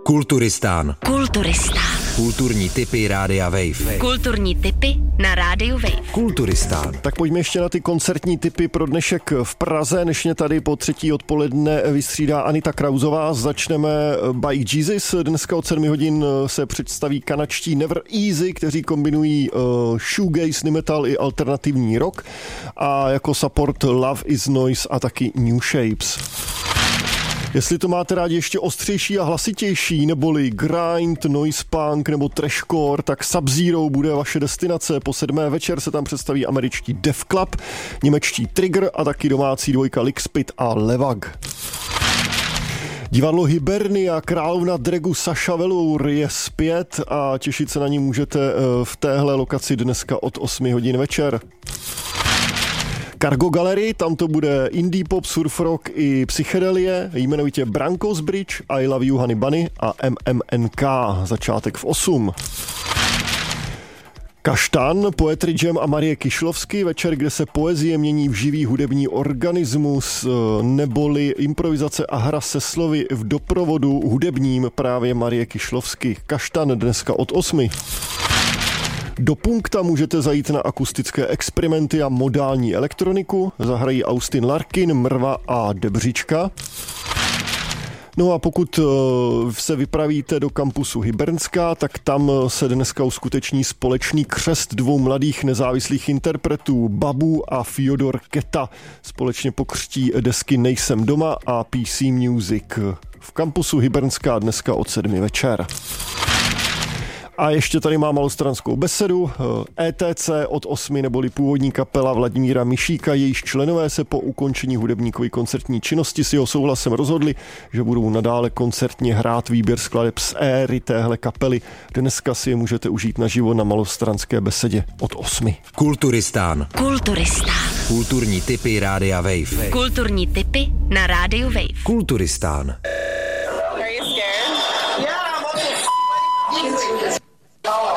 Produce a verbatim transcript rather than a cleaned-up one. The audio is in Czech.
Kulturistán. Kulturistán. Kulturní tipy Rádia Wave. Kulturní tipy na Rádiu Wave. Kulturistán. Tak pojďme ještě na ty koncertní tipy pro dnešek v Praze. Než mě tady po třetí odpoledne vystřídá Anita Krauzová. Začneme by Jesus. Dneska od sedmi hodin se představí kanadští Never Easy, kteří kombinují uh, shoegaze, metal i alternativní rock. A jako support Love is Noise a taky New Shapes. Jestli to máte rádi ještě ostřejší a hlasitější, neboli grind, noise punk nebo trashcore, tak Sub-Zero bude vaše destinace. Po sedmé večer se tam představí američtí Def Club, němečtí Trigger a taky domácí dvojka Lickspit a Levag. Divadlo Hibernia, královna dragu Saša Velour je zpět a těšit se na ní můžete v téhle lokaci dneska od osmi hodin večer. Cargo Gallery, tam to bude indie pop, surf rock i psychedelie, jmenovitě Brankos Bridge, I Love You Honey Bunny a M M N K, začátek v osm. Kaštan, Poetry Jam a Marie Kišlovsky, večer, kde se poezie mění v živý hudební organismus, neboli improvizace a hra se slovy v doprovodu hudebním právě Marie Kišlovsky. Kaštan dneska od osmi. Do Punkta můžete zajít na akustické experimenty a modální elektroniku. Zahrají Austin Larkin, Mrva a Debřička. No a pokud se vypravíte do kampusu Hybernská, tak tam se dneska uskuteční společný křest dvou mladých nezávislých interpretů, Babu a Fyodor Keta. Společně pokřtí desky Nejsem doma a P C Music. V kampusu Hybernská dneska od sedmi večer. A ještě tady má malostranskou besedu. E T C od osmi, neboli původní kapela Vladimíra Mišíka, jejíž členové se po ukončení hudebníkové koncertní činnosti s jeho souhlasem rozhodli, že budou nadále koncertně hrát výběr skladeb z éry téhle kapely. Dneska si je můžete užít naživo na malostranské besedě od osmi. Kulturistán. Kulturistán. Kulturní tipy Rádia Wave. Kulturní tipy na Rádiu Wave. Kulturistán. Are you scared? Yeah, I'm okay.